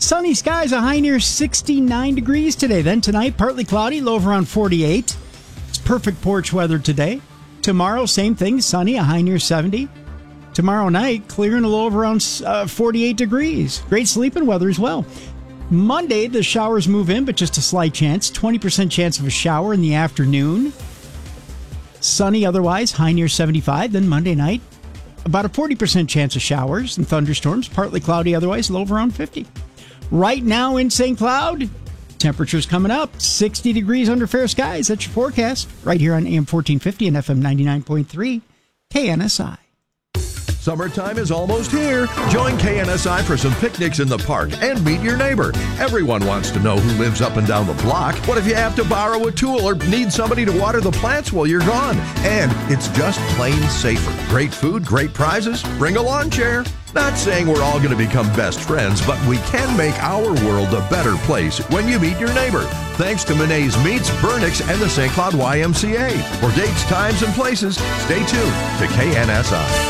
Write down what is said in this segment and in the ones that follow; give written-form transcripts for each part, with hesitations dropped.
Sunny skies, a high near 69 degrees today. Then tonight, partly cloudy, low of around 48. It's perfect porch weather today. Tomorrow, same thing, sunny, a high near 70. Tomorrow night, clear and a low of around 48 degrees. Great sleeping weather as well. Monday, the showers move in, but just a slight chance. 20% chance of a shower in the afternoon. Sunny otherwise, high near 75. Then Monday night, about a 40% chance of showers and thunderstorms. Partly cloudy otherwise, low of around 50. Right now in St. Cloud, temperatures coming up, 60 degrees under fair skies. That's your forecast right here on AM 1450 and FM 99.3 KNSI. Summertime is almost here. Join KNSI for some picnics in the park and meet your neighbor. Everyone wants to know who lives up and down the block. What if you have to borrow a tool or need somebody to water the plants while you're gone? And it's just plain safer. Great food, great prizes. Bring a lawn chair. Not saying we're all going to become best friends, but we can make our world a better place when you meet your neighbor. Thanks to Monet's Meats, Burnix, and the St. Cloud YMCA. For dates, times, and places, stay tuned to KNSI.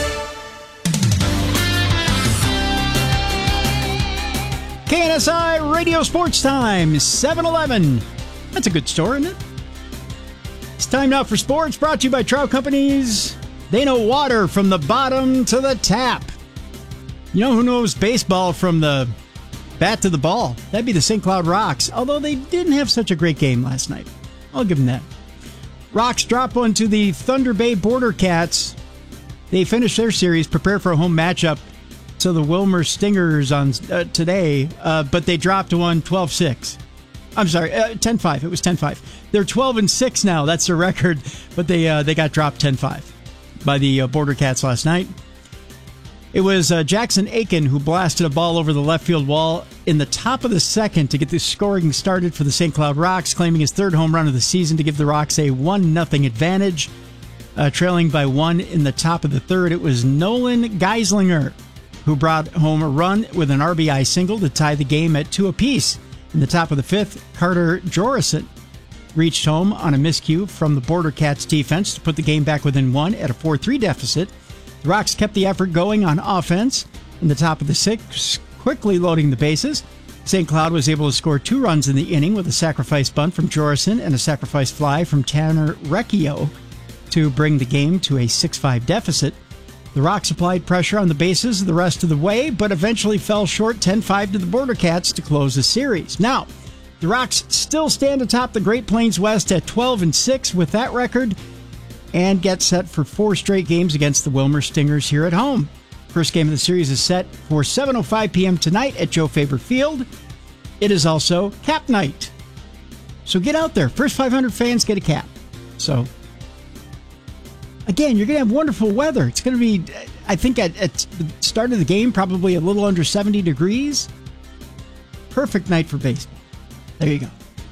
KNSI Radio Sports Time, 7-Eleven. That's a good store, isn't it? It's time now for sports, brought to you by Trout Companies. They know water from the bottom to the tap. You know who knows baseball from the bat to the ball? That'd be the St. Cloud Rocks, although they didn't have such a great game last night. I'll give them that. Rocks drop one to the Thunder Bay Border Cats. They finished their series, prepare for a home matchup to the Wilmer Stingers on today, but they dropped one 12-6. I'm sorry, 10-5. It was 10-5. They're 12-6 now. That's their record, but they got dropped 10-5 by the Border Cats last night. It was Jackson Aiken who blasted a ball over the left field wall in the top of the second to get the scoring started for the St. Cloud Rocks, claiming his third home run of the season to give the Rocks a 1-0 advantage. Trailing by one in the top of the third, it was Nolan Geislinger who brought home a run with an RBI single to tie the game at 2 apiece. In the top of the fifth, Carter Jorison reached home on a miscue from the Border Cats defense to put the game back within one at a 4-3 deficit. The Rocks kept the effort going on offense. In the top of the sixth, quickly loading the bases, St. Cloud was able to score 2 runs in the inning with a sacrifice bunt from Jorison and a sacrifice fly from Tanner Recchio to bring the game to a 6-5 deficit. The Rocks applied pressure on the bases the rest of the way, but eventually fell short 10-5 to the Border Cats to close the series. Now, the Rocks still stand atop the Great Plains West at 12-6 with that record and get set for 4 straight games against the Wilmer Stingers here at home. First game of the series is set for 7:05 p.m. tonight at Joe Faber Field. It is also cap night. So get out there. First 500 fans get a cap. So again, you're going to have wonderful weather. It's going to be, I think, at the start of the game, probably a little under 70 degrees. Perfect night for baseball. There you go.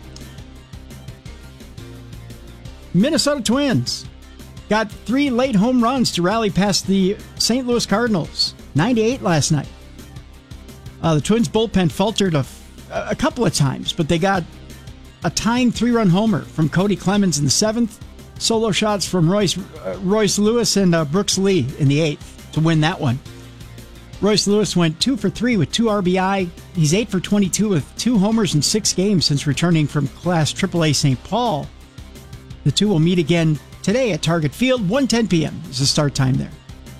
Minnesota Twins got 3 late home runs to rally past the St. Louis Cardinals. 9-8 last night. The Twins bullpen faltered a couple of times, but they got a tying 3-run homer from Cody Clemens in the 7th. Solo shots from Royce Lewis and Brooks Lee in the 8th to win that one. Royce Lewis went 2 for 3 with 2 RBI. He's 8 for 22 with 2 homers in 6 games since returning from Class AAA St. Paul. The two will meet again today at Target Field. 1:10 p.m. is the start time there.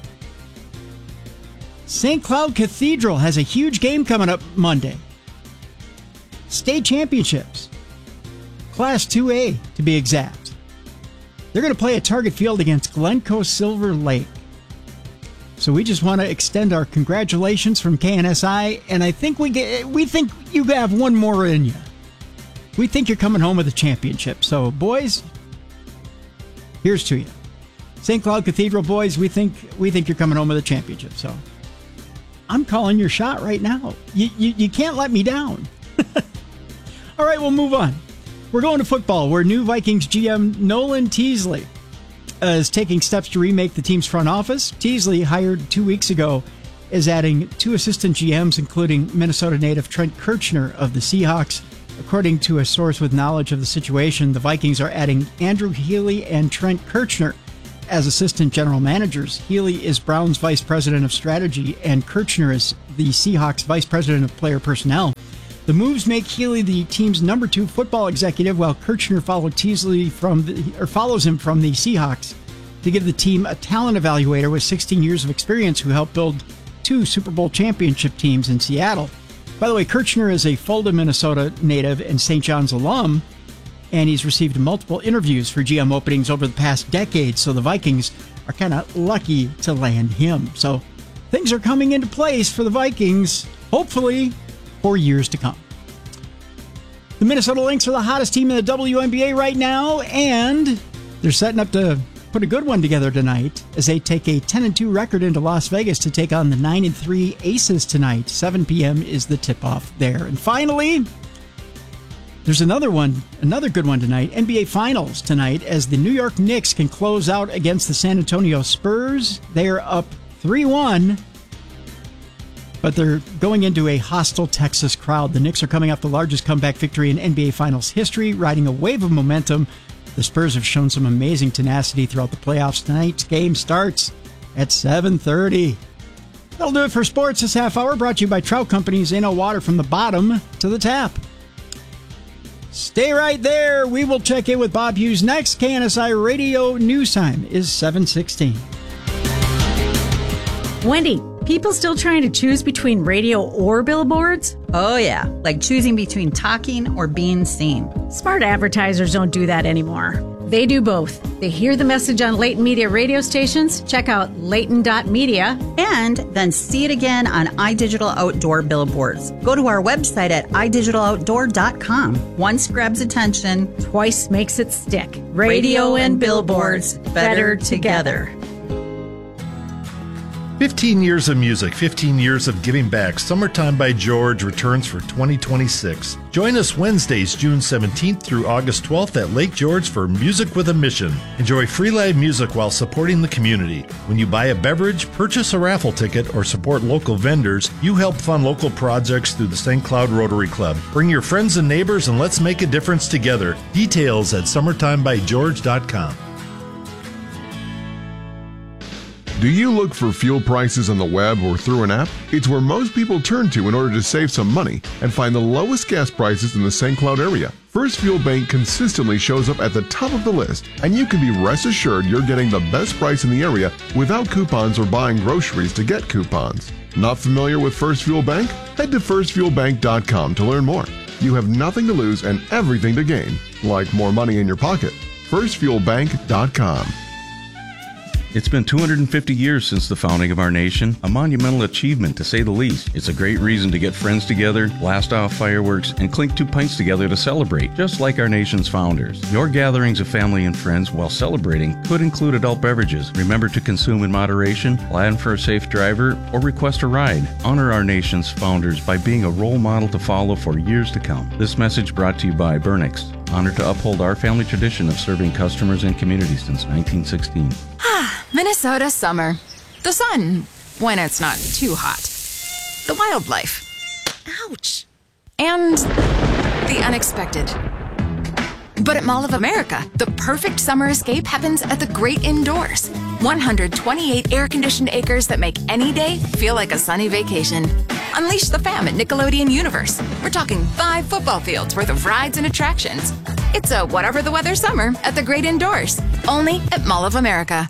St. Cloud Cathedral has a huge game coming up Monday. State championships. Class 2A to be exact. They're going to play at Target Field against Glencoe Silver Lake. So we just want to extend our congratulations from KNSI, and I think we think you have one more in you. We think you're coming home with a championship. So, boys, here's to you. St. Cloud Cathedral boys, we think you're coming home with a championship. So I'm calling your shot right now. You can't let me down. All right, we'll move on. We're going to football, where new Vikings GM Nolan Teasley is taking steps to remake the team's front office. Teasley, hired 2 weeks ago, is adding 2 assistant GMs, including Minnesota native Trent Kirchner of the Seahawks. According to a source with knowledge of the situation, the Vikings are adding Andrew Healy and Trent Kirchner as assistant general managers. Healy is Brown's vice president of strategy, and Kirchner is the Seahawks vice president of player personnel. The moves make Healy the team's number 2 football executive, while Kirchner follows him from the Seahawks to give the team a talent evaluator with 16 years of experience who helped build 2 Super Bowl championship teams in Seattle. By the way, Kirchner is a Fulda, Minnesota native and St. John's alum, and he's received multiple interviews for GM openings over the past decade, so the Vikings are kind of lucky to land him. So things are coming into place for the Vikings, hopefully for years to come. The Minnesota Lynx are the hottest team in the WNBA right now, and they're setting up to put a good one together tonight as they take a 10-2 record into Las Vegas to take on the 9-3 Aces tonight. 7 p.m. is the tip-off there. And finally, there's another good one tonight. NBA Finals tonight as the New York Knicks can close out against the San Antonio Spurs. They are up 3-1, but they're going into a hostile Texas crowd. The Knicks are coming off the largest comeback victory in NBA Finals history, riding a wave of momentum. The Spurs have shown some amazing tenacity throughout the playoffs. Tonight's game starts at 7:30. That'll do it for sports this half hour, brought to you by Trout Company's They Know Water from the bottom to the tap. Stay right there. We will check in with Bob Hughes next. KNSI Radio News Time is 7:16. Wendy, people still trying to choose between radio or billboards? Oh yeah, like choosing between talking or being seen. Smart advertisers don't do that anymore. They do both. They hear the message on Layton Media radio stations, check out layton.media, and then see it again on iDigital Outdoor billboards. Go to our website at idigitaloutdoor.com. Once grabs attention, twice makes it stick. Radio and billboards better together. 15 years of music, 15 years of giving back. Summertime by George returns for 2026. Join us Wednesdays, June 17th through August 12th at Lake George for Music with a Mission. Enjoy free live music while supporting the community. When you buy a beverage, purchase a raffle ticket, or support local vendors, you help fund local projects through the St. Cloud Rotary Club. Bring your friends and neighbors and let's make a difference together. Details at summertimebygeorge.com. Do you look for fuel prices on the web or through an app? It's where most people turn to in order to save some money and find the lowest gas prices in the St. Cloud area. First Fuel Bank consistently shows up at the top of the list, and you can be rest assured you're getting the best price in the area without coupons or buying groceries to get coupons. Not familiar with First Fuel Bank? Head to firstfuelbank.com to learn more. You have nothing to lose and everything to gain, like more money in your pocket. firstfuelbank.com. It's been 250 years since the founding of our nation, a monumental achievement to say the least. It's a great reason to get friends together, blast off fireworks, and clink 2 pints together to celebrate, just like our nation's founders. Your gatherings of family and friends while celebrating could include adult beverages. Remember to consume in moderation, plan for a safe driver, or request a ride. Honor our nation's founders by being a role model to follow for years to come. This message brought to you by Burnix, honored to uphold our family tradition of serving customers and communities since 1916. Minnesota summer. The sun, when it's not too hot. The wildlife. Ouch. And the unexpected. But at Mall of America, the perfect summer escape happens at the great indoors. 128 air-conditioned acres that make any day feel like a sunny vacation. Unleash the fam at Nickelodeon Universe. We're talking 5 football fields worth of rides and attractions. It's a whatever the weather summer at the great indoors. Only at Mall of America.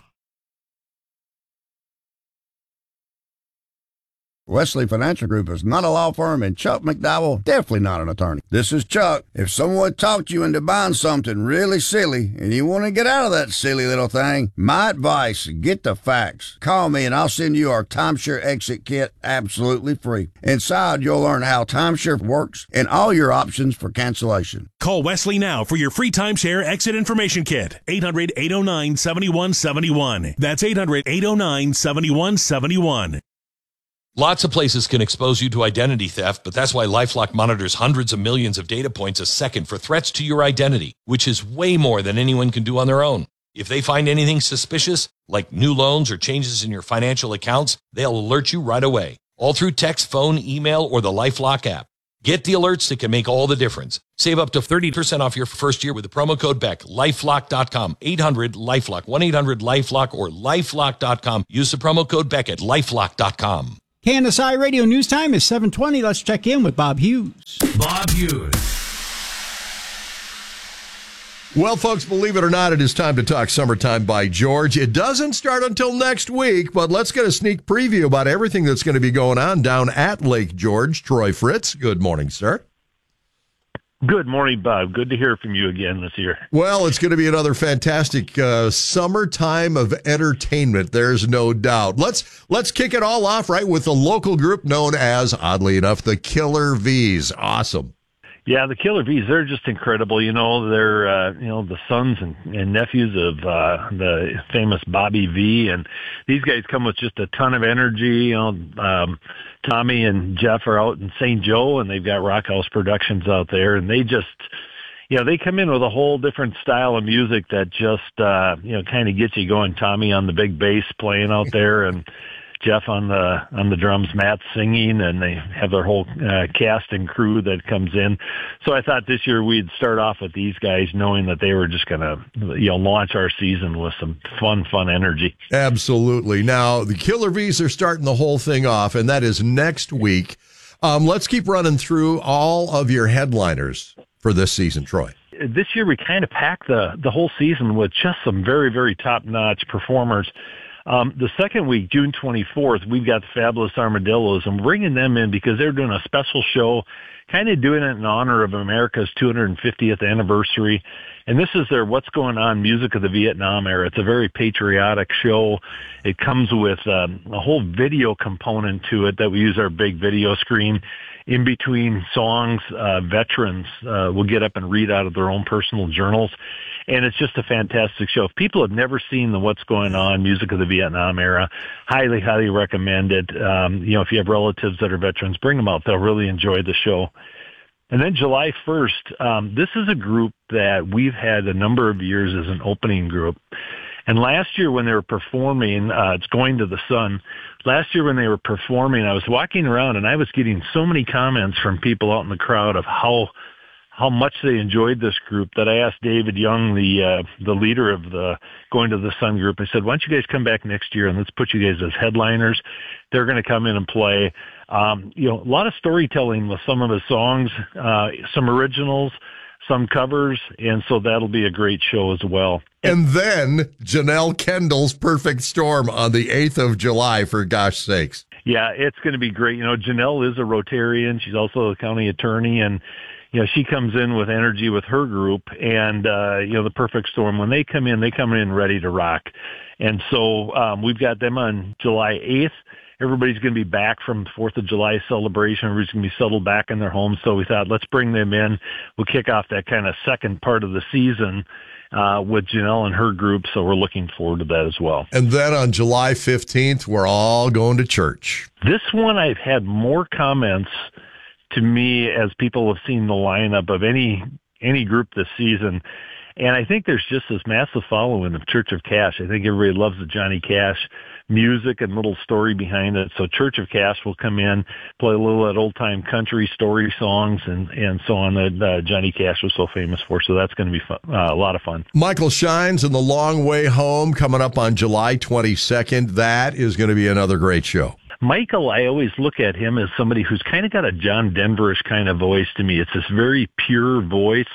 Wesley Financial Group is not a law firm, and Chuck McDowell definitely not an attorney. This is Chuck. If someone talked you into buying something really silly and you want to get out of that silly little thing, my advice, get the facts. Call me and I'll send you our timeshare exit kit absolutely free. Inside, you'll learn how timeshare works and all your options for cancellation. Call Wesley now for your free timeshare exit information kit. 800-809-7171. That's 800-809-7171. Lots of places can expose you to identity theft, but that's why LifeLock monitors hundreds of millions of data points a second for threats to your identity, which is way more than anyone can do on their own. If they find anything suspicious, like new loans or changes in your financial accounts, they'll alert you right away, all through text, phone, email, or the LifeLock app. Get the alerts that can make all the difference. Save up to 30% off your first year with the promo code BECK. LifeLock.com, 800-LifeLock, 1-800-LifeLock, or LifeLock.com. Use the promo code BECK at LifeLock.com. KNSI Radio News Time is 7:20. Let's check in with Bob Hughes. Bob Hughes. Well, folks, believe it or not, it is time to talk Summertime by George. It doesn't start until next week, but let's get a sneak preview about everything that's going to be going on down at Lake George. Troy Fritz, good morning, sir. Good morning, Bob. Good to hear from you again this year. Well, it's going to be another fantastic summertime of entertainment. There's no doubt. Let's kick it all off right with a local group known as, oddly enough, the Killer V's. Awesome. Yeah, the Killer V's, they're just incredible. You know, they're, the sons and nephews of the famous Bobby V. And these guys come with just a ton of energy. Tommy and Jeff are out in St. Joe, and they've got Rock House Productions out there. And they just, they come in with a whole different style of music that just, kind of gets you going. Tommy on the big bass playing out there, and Jeff on the drums, Matt singing, and they have their whole cast and crew that comes in. So I thought this year we'd start off with these guys, knowing that they were just going to launch our season with some fun energy. Absolutely. Now the Killer V's are starting the whole thing off, and that is next week. Let's keep running through all of your headliners for this season, Troy. This year we kind of packed the whole season with just some very, very top-notch performers. The second week, June 24th, we've got the Fabulous Armadillos, and we're bringing them in because they're doing a special show, kind of doing it in honor of America's 250th anniversary. And this is their What's Going On Music of the Vietnam Era. It's a very patriotic show. It comes with a whole video component to it that we use our big video screen. In between songs, veterans will get up and read out of their own personal journals. And it's just a fantastic show. If people have never seen the What's Going On Music of the Vietnam Era, highly, highly recommend it. If you have relatives that are veterans, bring them out. They'll really enjoy the show. And then July 1st, this is a group that we've had a number of years as an opening group. And last year when they were performing, it's Going to the Sun. Last year when they were performing, I was walking around and I was getting so many comments from people out in the crowd of how much they enjoyed this group that I asked David Young, the leader of the Going to the Sun group, I said, why don't you guys come back next year and let's put you guys as headliners. They're going to come in and play. A lot of storytelling with some of the songs, some originals, some covers, and so that'll be a great show as well. And then Janelle Kendall's Perfect Storm on the 8th of July, for gosh sakes. Yeah, it's going to be great. Janelle is a Rotarian. She's also a county attorney, and she comes in with energy with her group, and, the Perfect Storm, when they come in ready to rock. And so, we've got them on July 8th. Everybody's going to be back from the 4th of July celebration. Everybody's going to be settled back in their homes. So we thought, let's bring them in. We'll kick off that kind of second part of the season, with Janelle and her group. So we're looking forward to that as well. And then on July 15th, we're all going to church. This one, I've had more comments to me as people have seen the lineup of any group this season. And I think there's just this massive following of Church of Cash. I think everybody loves the Johnny Cash music and little story behind it. So Church of Cash will come in, play a little of old time country story songs and so on that Johnny Cash was so famous for. So that's going to be fun, a lot of fun. Michael Shines and The Long Way Home coming up on July 22nd. That is going to be another great show. Michael, I always look at him as somebody who's kind of got a John Denverish kind of voice to me. It's this very pure voice.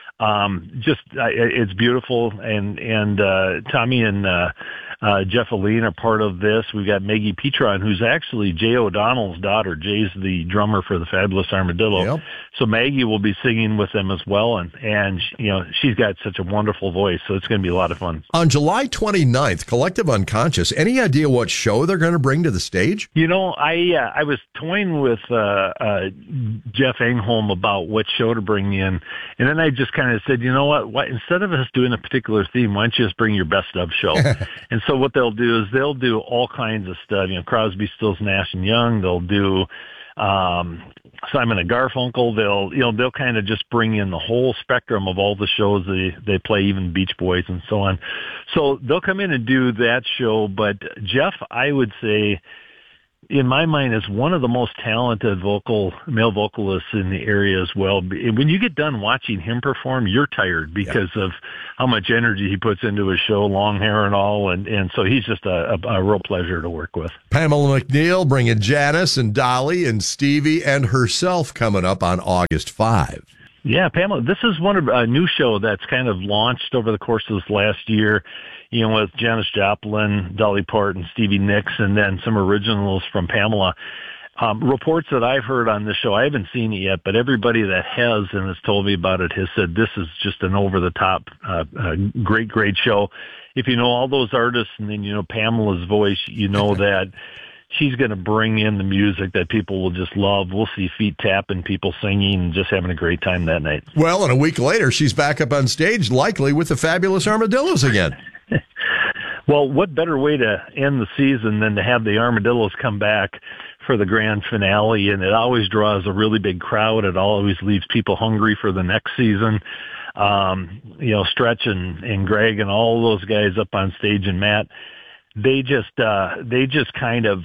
It's beautiful. And Tommy and Jeff Aline are part of this. We've got Maggie Petron, who's actually Jay O'Donnell's daughter. Jay's the drummer for the Fabulous Armadillo. Yep. So Maggie will be singing with them as well. And she's got such a wonderful voice. So it's going to be a lot of fun. On July 29th, Collective Unconscious, any idea what show they're going to bring to the stage? I was toying with Jeff Engholm about what show to bring in. And then I just kind of said, you know what, instead of us doing a particular theme, why don't you just bring your best of show? And so what they'll do is they'll do all kinds of stuff. Crosby, Stills, Nash and Young. They'll do Simon and Garfunkel. They'll kind of just bring in the whole spectrum of all the shows they play, even Beach Boys and so on. So they'll come in and do that show. But Jeff, I would say, in my mind, is one of the most talented male vocalists in the area as well. When you get done watching him perform, you're tired because of how much energy he puts into his show, long hair and all. And so he's just a real pleasure to work with. Pamela McNeil bringing Janice and Dolly and Stevie and herself coming up on August 5. Yeah, Pamela, this is a new show that's kind of launched over the course of this last year, with Janis Joplin, Dolly Parton, Stevie Nicks, and then some originals from Pamela. Reports that I've heard on this show, I haven't seen it yet, but everybody that has and has told me about it has said this is just an over-the-top, great show. If you know all those artists and then you know Pamela's voice, you know that she's going to bring in the music that people will just love. We'll see feet tapping, people singing, and just having a great time that night. Well, and a week later, she's back up on stage, likely with the Fabulous Armadillos again. Well, what better way to end the season than to have the Armadillos come back for the grand finale? And it always draws a really big crowd. It always leaves people hungry for the next season. Stretch and Greg and all those guys up on stage, and Matt, they just kind of,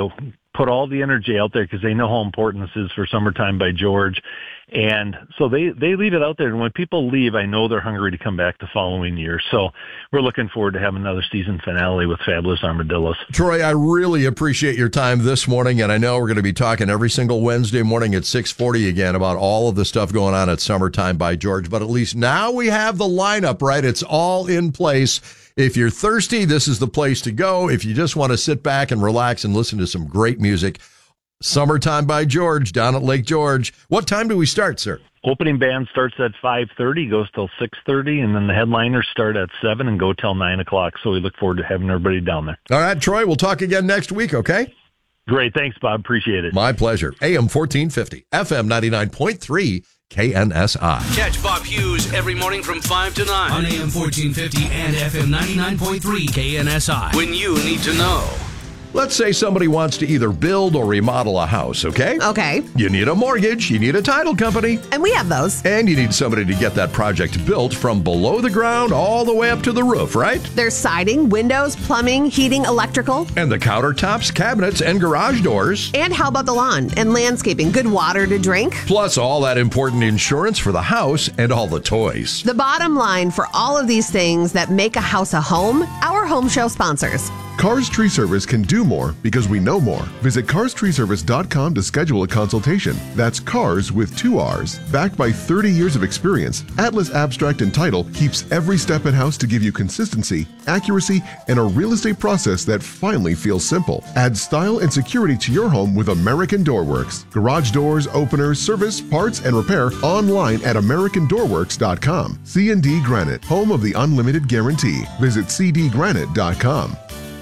put all the energy out there because they know how important this is for Summertime by George. And so they leave it out there. And when people leave, I know they're hungry to come back the following year. So we're looking forward to having another season finale with Fabulous Armadillos. Troy, I really appreciate your time this morning. And I know we're going to be talking every single Wednesday morning at 6:40 again about all of the stuff going on at Summertime by George. But at least now we have the lineup, right? It's all in place. If you're thirsty, this is the place to go. If you just want to sit back and relax and listen to some great music, Summertime by George down at Lake George. What time do we start, sir? Opening band starts at 5:30, goes till 6:30, and then the headliners start at 7 and go till 9 o'clock. So we look forward to having everybody down there. All right, Troy, we'll talk again next week, okay? Great. Thanks, Bob. Appreciate it. My pleasure. AM 1450, FM 99.3. KNSI. Catch Bob Hughes every morning from 5 to 9 on AM 1450 and FM 99.3 KNSI. When you need to know. Let's say somebody wants to either build or remodel a house, okay? Okay. You need a mortgage, you need a title company. And we have those. And you need somebody to get that project built from below the ground all the way up to the roof, right? There's siding, windows, plumbing, heating, electrical. And the countertops, cabinets, and garage doors. And how about the lawn and landscaping? Good water to drink. Plus all that important insurance for the house and all the toys. The bottom line for all of these things that make a house a home, our home show sponsors. Cars Tree Service can do more because we know more. Visit carstreeservice.com to schedule a consultation. That's cars with 2 R's. Backed by 30 years of experience, Atlas Abstract and Title keeps every step in-house to give you consistency, accuracy, and a real estate process that finally feels simple. Add style and security to your home with American Doorworks. Garage doors, openers, service, parts, and repair online at AmericanDoorworks.com. C&D Granite, home of the unlimited guarantee. Visit cdgranite.com.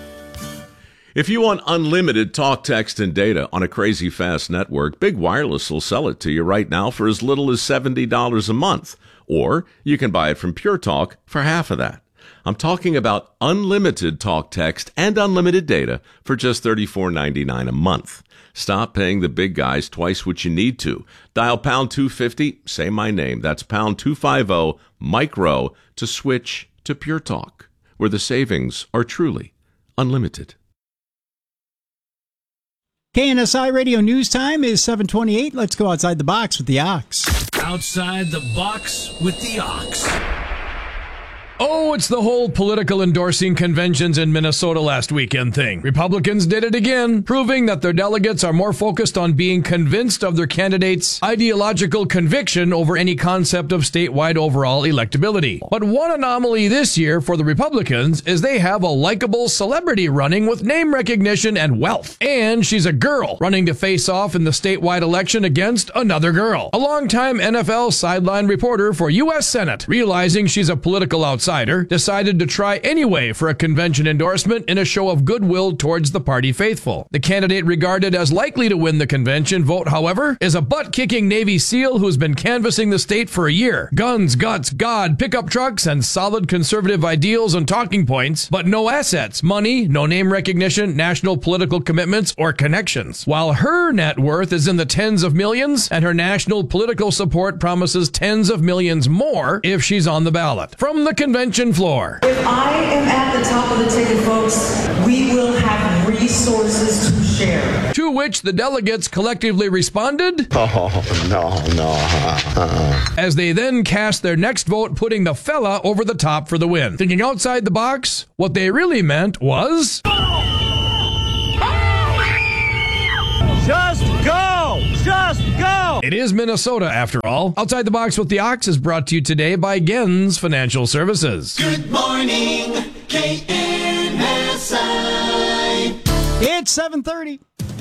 If you want unlimited talk, text, and data on a crazy fast network, Big Wireless will sell it to you right now for as little as $70 a month. Or you can buy it from Pure Talk for half of that. I'm talking about unlimited talk, text, and unlimited data for just $34.99 a month. Stop paying the big guys twice what you need to. Dial pound 250, say my name. That's pound 250, micro, to switch to Pure Talk, where the savings are truly unlimited. KNSI Radio News Time is 7:28. Let's go outside the box with the Ox. Outside the box with the Ox. Oh, it's the whole political endorsing conventions in Minnesota last weekend thing. Republicans did it again, proving that their delegates are more focused on being convinced of their candidate's ideological conviction over any concept of statewide overall electability. But one anomaly this year for the Republicans is they have a likable celebrity running with name recognition and wealth. And she's a girl running to face off in the statewide election against another girl. A longtime NFL sideline reporter for U.S. Senate, realizing she's a political outsider, decided to try anyway for a convention endorsement in a show of goodwill towards the party faithful. The candidate regarded as likely to win the convention vote, however, is a butt-kicking Navy SEAL who's been canvassing the state for a year. Guns, guts, God, pickup trucks, and solid conservative ideals and talking points, but no assets, money, no name recognition, national political commitments, or connections. While her net worth is in the tens of millions, and her national political support promises tens of millions more if she's on the ballot. From the convention floor. If I am at the top of the ticket, folks, we will have resources to share. To which the delegates collectively responded, Oh, no. as they then cast their next vote, putting the fella over the top for the win. Thinking outside the box, what they really meant was... Just go! Just go! It is Minnesota, after all. Outside the Box with the Ox is brought to you today by Gens Financial Services. Good morning, KNSI. It's 7:30.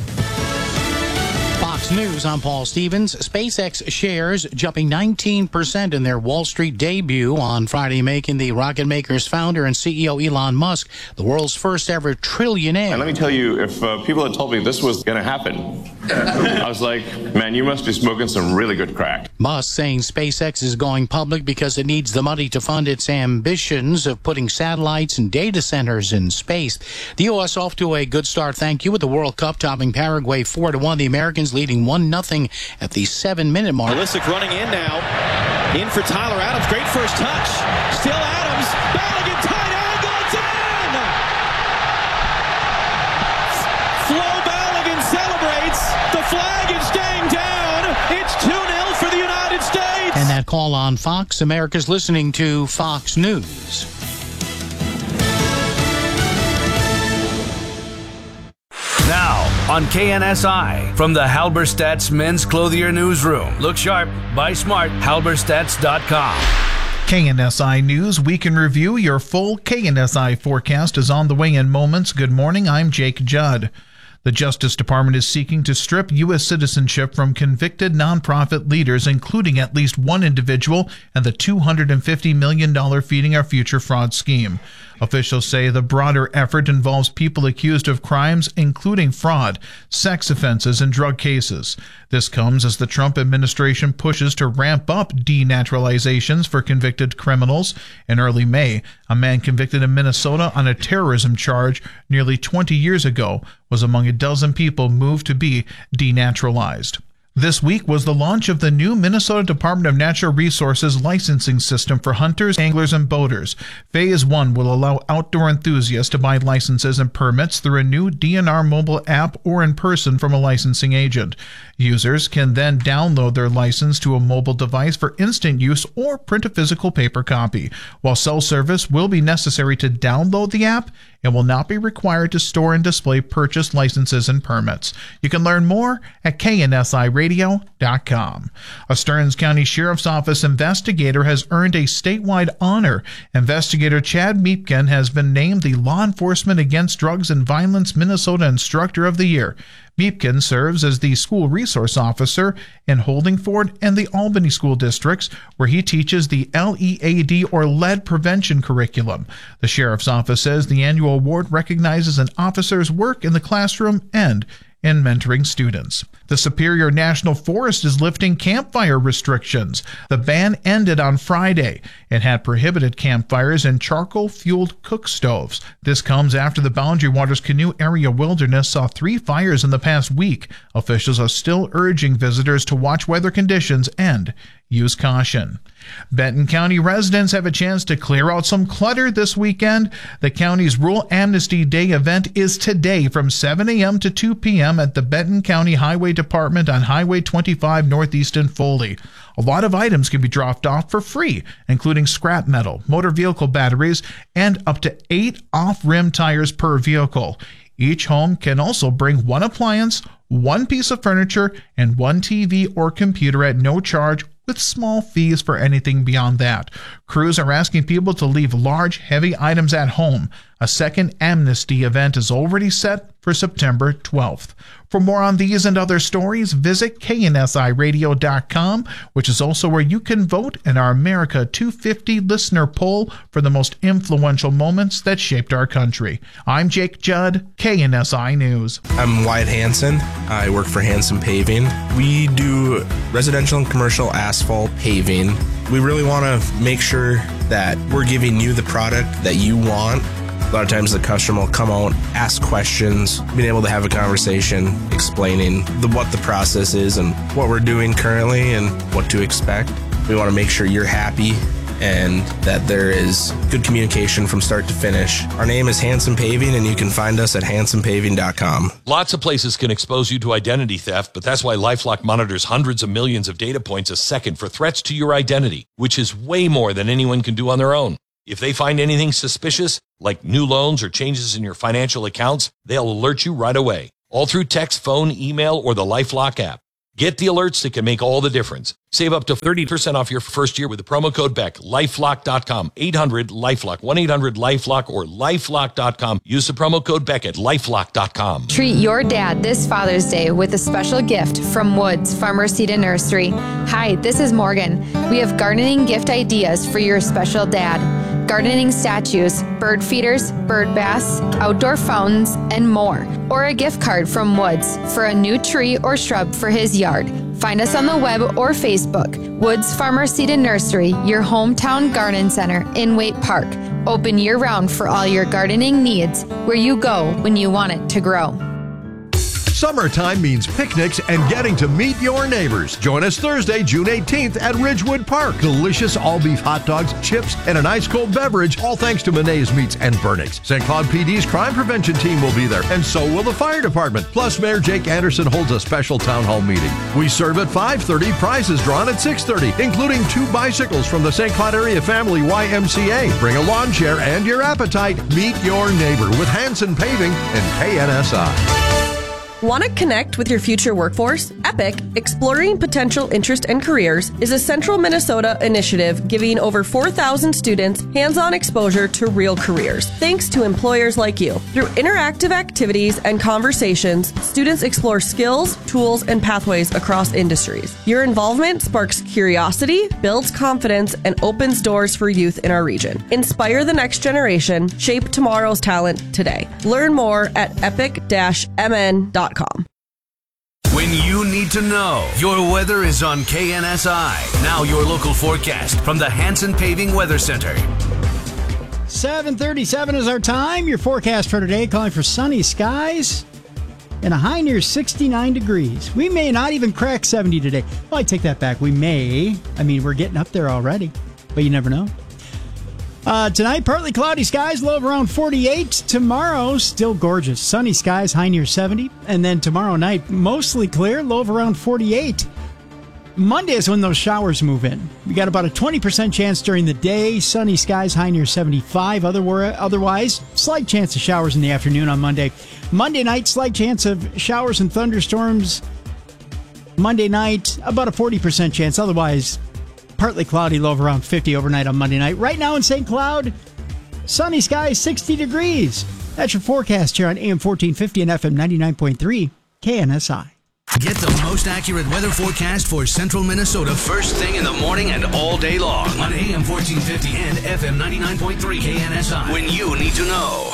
Fox News, I'm Paul Stevens. SpaceX shares jumping 19% in their Wall Street debut on Friday, making the rocket maker's founder and CEO Elon Musk the world's first ever trillionaire. And let me tell you, if people had told me this was going to happen, I was like, man, you must be smoking some really good crack. Musk saying SpaceX is going public because it needs the money to fund its ambitions of putting satellites and data centers in space. The U.S. off to a good start, thank you, with the World Cup topping Paraguay 4-1. The Americans leading 1-0 at the 7-minute mark. Pulisic running in now. In for Tyler Adams. Great first touch. Still Adams. Balogun tight angle. It's in! Flo Balogun celebrates. The flag is staying down. It's 2-0 for the United States. And that call on Fox. America's listening to Fox News. Now, on KNSI, from the Halberstadt's Men's Clothier Newsroom. Look sharp, buy smart, halberstadts.com. KNSI News Week in Review. Your full KNSI forecast is on the way in moments. Good morning, I'm Jake Judd. The Justice Department is seeking to strip U.S. citizenship from convicted nonprofit leaders, including at least one individual and the $250 million Feeding Our Future fraud scheme. Officials say the broader effort involves people accused of crimes including fraud, sex offenses, and drug cases. This comes as the Trump administration pushes to ramp up denaturalizations for convicted criminals. In early May, a man convicted in Minnesota on a terrorism charge nearly 20 years ago was among a dozen people moved to be denaturalized. This week was the launch of the new Minnesota Department of Natural Resources licensing system for hunters, anglers, and boaters. Phase 1 will allow outdoor enthusiasts to buy licenses and permits through a new DNR mobile app or in person from a licensing agent. Users can then download their license to a mobile device for instant use or print a physical paper copy. While cell service will be necessary to download the app, it will not be required to store and display purchased licenses and permits. You can learn more at KNSIRadio.com. A Stearns County Sheriff's Office investigator has earned a statewide honor. Investigator Chad Miepken has been named the Law Enforcement Against Drugs and Violence Minnesota Instructor of the Year. Miepken serves as the school resource officer in Holdingford and the Albany school districts, where he teaches the LEAD or lead prevention curriculum. The sheriff's office says the annual award recognizes an officer's work in the classroom and in mentoring students. The Superior National Forest is lifting campfire restrictions. The ban ended on Friday. It had prohibited campfires and charcoal-fueled cook stoves. This comes after the Boundary Waters Canoe Area Wilderness saw 3 fires in the past week. Officials are still urging visitors to watch weather conditions and use caution. Benton County residents have a chance to clear out some clutter this weekend. The county's Rural Amnesty Day event is today from 7 a.m. to 2 p.m. at the Benton County Highway Department on Highway 25 Northeast in Foley. A lot of items can be dropped off for free, including scrap metal, motor vehicle batteries, and up to 8 off-rim tires per vehicle. Each home can also bring 1 appliance, 1 piece of furniture, and 1 TV or computer at no charge, with small fees for anything beyond that. Crews are asking people to leave large, heavy items at home. A second Amnesty event is already set for September 12th. For more on these and other stories, visit KNSIRadio.com, which is also where you can vote in our America 250 listener poll for the most influential moments that shaped our country. I'm Jake Judd, KNSI News. I'm Wyatt Hansen. I work for Hansen Paving. We do residential and commercial asphalt paving. We really want to make sure that we're giving you the product that you want. A lot of times the customer will come out, ask questions, being able to have a conversation, explaining what the process is and what we're doing currently and what to expect. We want to make sure you're happy and that there is good communication from start to finish. Our name is Hanson Paving, and you can find us at hansonpaving.com. Lots of places can expose you to identity theft, but that's why LifeLock monitors hundreds of millions of data points a second for threats to your identity, which is way more than anyone can do on their own. If they find anything suspicious, like new loans or changes in your financial accounts, they'll alert you right away, all through text, phone, email, or the LifeLock app. Get the alerts that can make all the difference. Save up to 30% off your first year with the promo code BECK. LifeLock.com, 800-LifeLock, 1-800-LifeLock, or LifeLock.com. Use the promo code BECK at LifeLock.com. Treat your dad this Father's Day with a special gift from Woods Farmer Seed and Nursery. Hi, this is Morgan. We have gardening gift ideas for your special dad. Gardening statues, bird feeders, bird baths, outdoor fountains, and more. Or a gift card from Woods for a new tree or shrub for his yard. Find us on the web or Facebook. Woods Farmer Seed and Nursery, your hometown garden center in Waite Park. Open year-round for all your gardening needs, where you go when you want it to grow. Summertime means picnics and getting to meet your neighbors. Join us Thursday, June 18th at Ridgewood Park. Delicious all-beef hot dogs, chips, and an ice-cold beverage, all thanks to Monet's Meats and Vernix. St. Cloud PD's crime prevention team will be there, and so will the fire department. Plus, Mayor Jake Anderson holds a special town hall meeting. We serve at 5:30, prizes drawn at 6:30, including 2 bicycles from the St. Cloud Area Family YMCA. Bring a lawn chair and your appetite. Meet your neighbor with Hanson Paving and KNSI. Want to connect with your future workforce? EPIC, Exploring Potential Interest and Careers, is a Central Minnesota initiative giving over 4,000 students hands-on exposure to real careers, thanks to employers like you. Through interactive activities and conversations, students explore skills, tools, and pathways across industries. Your involvement sparks curiosity, builds confidence, and opens doors for youth in our region. Inspire the next generation, shape tomorrow's talent today. Learn more at epic-mn.com. When you need to know, your weather is on KNSI. Now your local forecast from the Hanson Paving Weather Center. 7:37 is our time. Your forecast for today calling for sunny skies and a high near 69 degrees. We may not even crack 70 today. Well, I take that back. We may. I mean, we're getting up there already, but you never know. Tonight, partly cloudy skies, low of around 48. Tomorrow, still gorgeous. Sunny skies, high near 70. And then tomorrow night, mostly clear, low of around 48. Monday is when those showers move in. We got about a 20% chance during the day. Sunny skies, high near 75. Otherwise, slight chance of showers in the afternoon on Monday. Monday night, slight chance of showers and thunderstorms. Monday night, about a 40% chance. Otherwise, partly cloudy, low of around 50 overnight on Monday night. Right now in St. Cloud, sunny skies, 60 degrees. That's your forecast here on AM 1450 and FM 99.3 KNSI. Get the most accurate weather forecast for central Minnesota first thing in the morning and all day long on AM 1450 and FM 99.3 KNSI. When you need to know.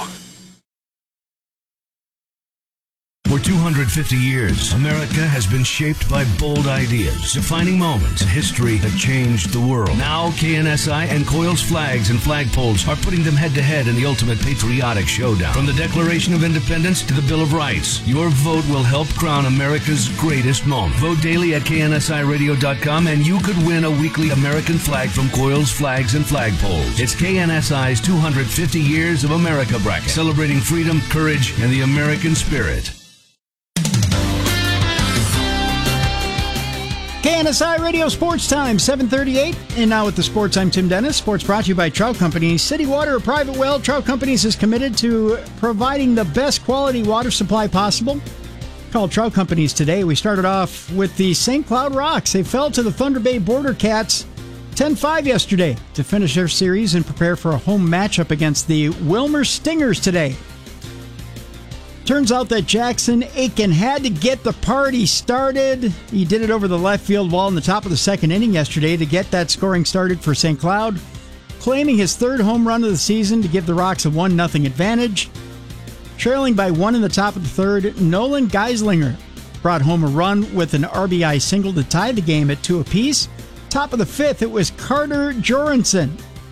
For 250 years, America has been shaped by bold ideas, defining moments in history that changed the world. Now, KNSI and Coils Flags and Flagpoles are putting them head-to-head in the ultimate patriotic showdown. From the Declaration of Independence to the Bill of Rights, your vote will help crown America's greatest moment. Vote daily at KNSIRadio.com and you could win a weekly American flag from Coils Flags and Flagpoles. It's KNSI's 250 Years of America bracket, celebrating freedom, courage, and the American spirit. KNSI Radio Sports Time, 7:38. And now with the sports, I'm Tim Dennis. Sports brought to you by Trout Companies. City Water, a private well. Trout Companies is committed to providing the best quality water supply possible. Call Trout Companies today. We started off with the St. Cloud Rocks. They fell to the Thunder Bay Border Cats 10-5 yesterday to finish their series and prepare for a home matchup against the Wilmer Stingers today. Turns out that Jackson Aiken had to get the party started. He did it over the left field wall in the top of the second inning yesterday to get that scoring started for St. Cloud, claiming his third home run of the season to give the Rocks a 1-0 advantage. Trailing by 1 in the top of the third, Nolan Geislinger brought home a run with an RBI single to tie the game at 2 apiece. Top of the fifth, it was Carter Joranson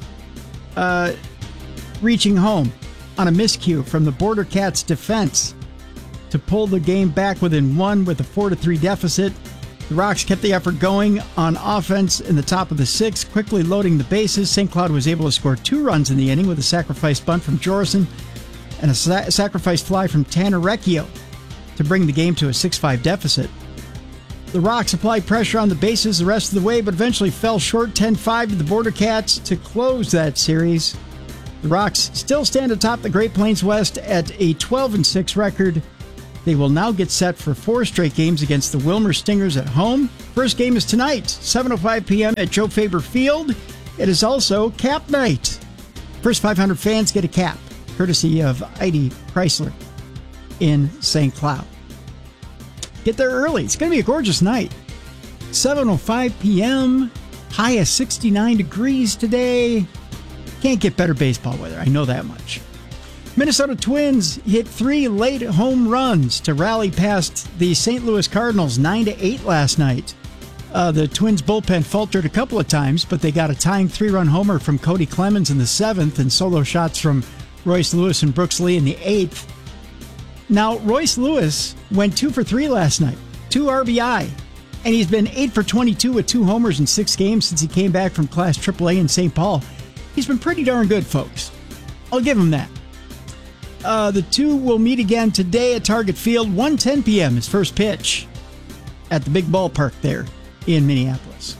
reaching home on a miscue from the Border Cats defense to pull the game back within 1 with a 4-3 deficit. The Rocks kept the effort going on offense in the top of the sixth, quickly loading the bases. St. Cloud was able to score 2 runs in the inning with a sacrifice bunt from Jorison and a sacrifice fly from Tanner Recchio to bring the game to a 6-5 deficit. The Rocks applied pressure on the bases the rest of the way, but eventually fell short 10-5 to the Border Cats to close that series. The Rocks still stand atop the Great Plains West at a 12-6 record. They will now get set for 4 straight games against the Wilmer Stingers at home. First game is tonight, 7:05 p.m. at Joe Faber Field. It is also Cap Night. First 500 fans get a cap, courtesy of Heidi Chrysler in St. Cloud. Get there early. It's going to be a gorgeous night. 7:05 p.m., high of 69 degrees today. Can't get better baseball weather, I know that much. Minnesota Twins hit 3 late home runs to rally past the St. Louis Cardinals 9-8 last night. The Twins bullpen faltered a couple of times, but they got a tying 3-run homer from Cody Clemens in the 7th and solo shots from Royce Lewis and Brooks Lee in the 8th. Now, Royce Lewis went 2 for 3 last night, 2 RBI, and he's been 8 for 22 with 2 homers in 6 games since he came back from Class AAA in St. Paul. He's been pretty darn good, folks. I'll give him that. The two will meet again today at Target Field, 1:10 p.m. is first pitch at the big ballpark there in Minneapolis.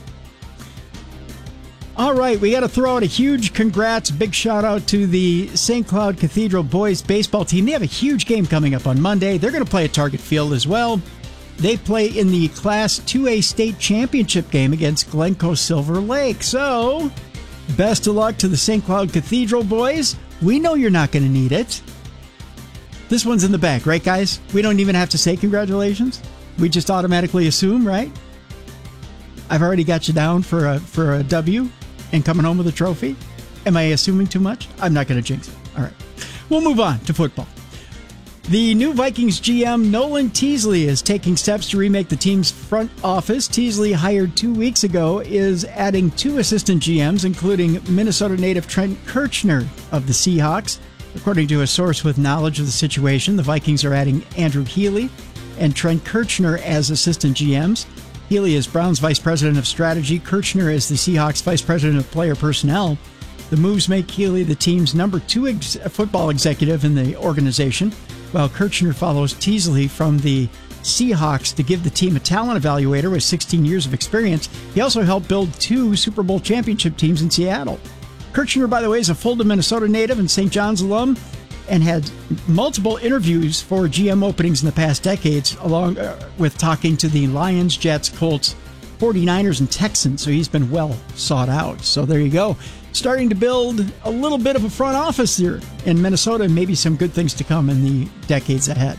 All right, we got to throw out a huge congrats, big shout out to the St. Cloud Cathedral boys baseball team. They have a huge game coming up on Monday. They're going to play at Target Field as well. They play in the Class 2A state championship game against Glencoe Silver Lake. So, best of luck to the St. Cloud Cathedral boys. We know you're not going to need it. This one's in the bag, right, guys? We don't even have to say congratulations. We just automatically assume, right? I've already got you down for a W and coming home with a trophy. Am I assuming too much? I'm not going to jinx it. All right. We'll move on to football. The new Vikings GM, Nolan Teasley, is taking steps to remake the team's front office. Teasley, hired 2 weeks ago, is adding 2 assistant GMs, including Minnesota native Trent Kirchner of the Seahawks. According to a source with knowledge of the situation, the Vikings are adding Andrew Healy and Trent Kirchner as assistant GMs. Healy is Brown's vice president of strategy. Kirchner is the Seahawks vice president of player personnel. The moves make Healy the team's number 2 football executive in the organization, while Kirchner follows Teasley from the Seahawks to give the team a talent evaluator with 16 years of experience. He also helped build 2 Super Bowl championship teams in Seattle. Kirchner, by the way, is a Fulton, Minnesota native and St. John's alum, and had multiple interviews for GM openings in the past decades, along with talking to the Lions, Jets, Colts, 49ers, and Texans. So he's been well sought out. So there you go. Starting to build a little bit of a front office here in Minnesota, and maybe some good things to come in the decades ahead.